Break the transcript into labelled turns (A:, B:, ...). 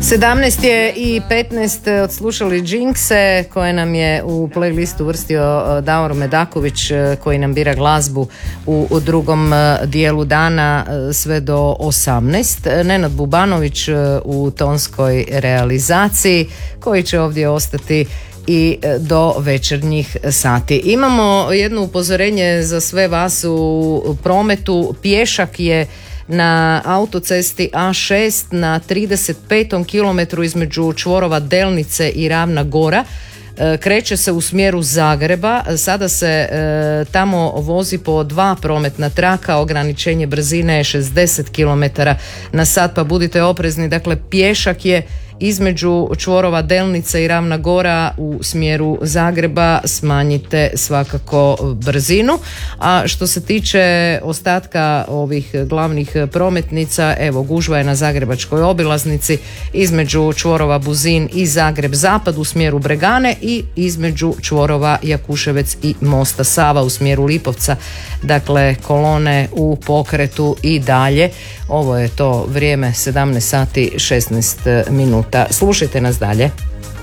A: 17 je i 15 odslušali Jinxe koje nam je u playlistu uvrstio Davor Medaković koji nam bira glazbu u drugom dijelu dana sve do 18. Nenad Bubanović u tonskoj realizaciji koji će ovdje ostati i do večernjih sati. Imamo jedno upozorenje za sve vas u prometu. Pješak je na autocesti A6 na 35. kilometru između čvorova Delnice i Ravna Gora. Kreće se u smjeru Zagreba, sada se tamo vozi po 2 prometna traka, ograničenje brzine je 60 km na sat, pa budite oprezni. Dakle, pješak je između čvorova Delnice i Ravna Gora u smjeru Zagreba, smanjite svakako brzinu. A što se tiče ostatka ovih glavnih prometnica, evo, gužva je na zagrebačkoj obilaznici između čvorova Buzin i Zagreb Zapad u smjeru Bregane i između čvorova Jakuševec i mosta Sava u smjeru Lipovca. Dakle, kolone u pokretu i dalje. Ovo je to vrijeme, 17 sati 16 minuta. Slušajte nas dalje.